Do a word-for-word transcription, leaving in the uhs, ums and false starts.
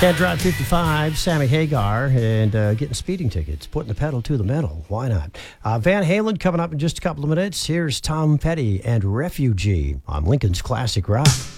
Can't Drive fifty-five, Sammy Hagar, and uh, getting speeding tickets, putting the pedal to the metal. Why not? Uh, Van Halen coming up in just a couple of minutes. Here's Tom Petty and Refugee on Lincoln's Classic Rock.